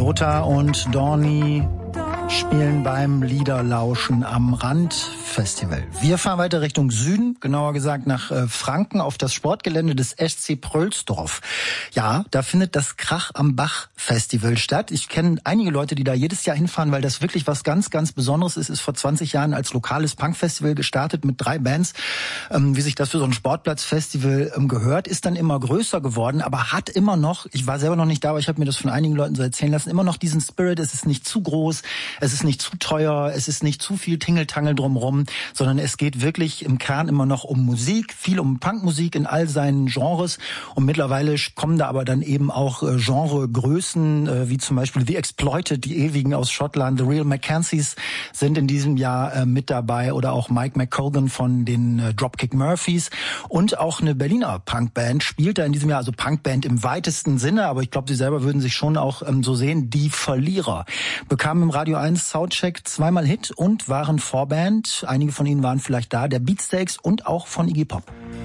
Lothar und Dorni spielen beim Liederlauschen am Rand-Festival. Wir fahren weiter Richtung Süden, genauer gesagt nach Franken auf das Sportgelände des SC Prölsdorf. Ja, da findet das Krach am Bach-Festival statt. Ich kenne einige Leute, die da jedes Jahr hinfahren, weil das wirklich was ganz, ganz Besonderes ist. Ist vor 20 Jahren als lokales Punkfestival gestartet mit 3 Bands. Wie sich das für so ein Sportplatzfestival gehört, ist dann immer größer geworden, aber hat immer noch, ich war selber noch nicht da, aber ich habe mir das von einigen Leuten so erzählen lassen, immer noch diesen Spirit. Es ist nicht zu groß, es ist nicht zu teuer, es ist nicht zu viel Tingeltangel drumherum, sondern es geht wirklich im Kern immer noch um Musik, viel um Punkmusik in all seinen Genres. Und mittlerweile kommen da aber dann eben auch Genregrößen, wie zum Beispiel The Exploited, die Ewigen aus Schottland, The Real Mackenzies sind in diesem Jahr mit dabei oder auch Mike McColgan von den Dropkick Murphys und auch eine Berliner Punkband spielt da in diesem Jahr, also Punkband im weitesten Sinne, aber ich glaube, sie selber würden sich schon auch so sehen, die Verlierer. Bekamen im Radio 1 Soundcheck 2-mal Hit und waren Vorband. Einige von ihnen waren vielleicht da, der Beatsteaks und auch von Iggy Pop.